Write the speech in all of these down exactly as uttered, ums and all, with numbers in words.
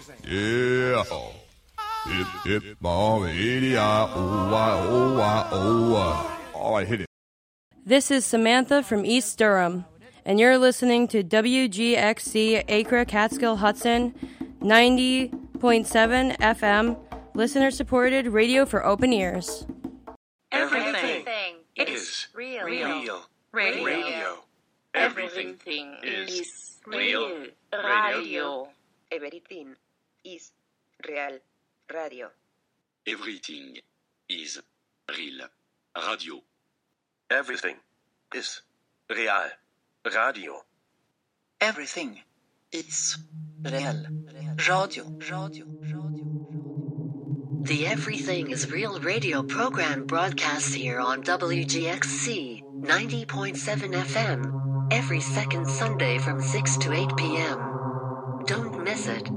Yeah. Hit it, hit, ball, E D I O Y O Y O Y. All right, hit it. This is Samantha from East Durham, and you're listening to W G X C Acre Catskill Hudson ninety point seven F M, listener-supported radio for open ears. Everything, Everything is, is real. real. Radio. Radio. Everything, Everything is, is real. Radio. Everything is real. Radio. Everything is real. Radio. Everything is real. Radio. Everything is real. Radio. Radio. Radio. The Everything is Real radio program broadcasts here on W G X C ninety point seven F M every second Sunday from six to eight p.m. Don't miss it.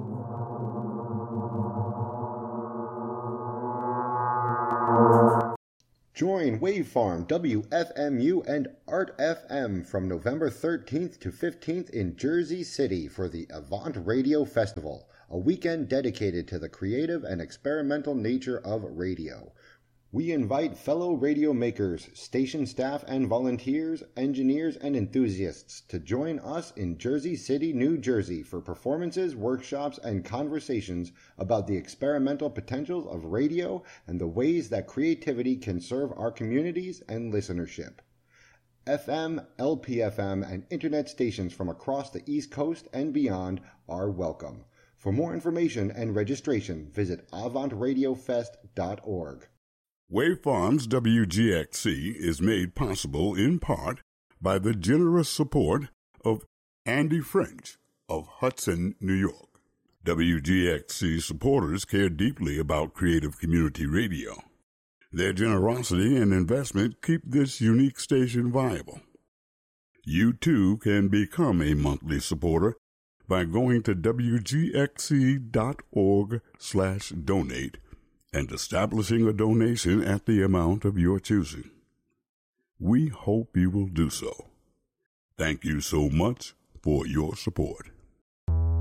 Join Wavefarm, W F M U, and Art F M from November thirteenth to fifteenth in Jersey City for the Avant Radio Festival, a weekend dedicated to the creative and experimental nature of radio. We invite fellow radio makers, station staff and volunteers, engineers and enthusiasts to join us in Jersey City, New Jersey for performances, workshops, and conversations about the experimental potentials of radio and the ways that creativity can serve our communities and listenership. F M, L P F M, and internet stations from across the East Coast and beyond are welcome. For more information and registration, visit avant radio fest dot org. Wavefarm's W G X C is made possible in part by the generous support of Andy French of Hudson, New York. W G X C supporters care deeply about creative community radio. Their generosity and investment keep this unique station viable. You too can become a monthly supporter by going to W G X C dot org slash donate and establishing a donation at the amount of your choosing. We hope you will do so. Thank you so much for your support.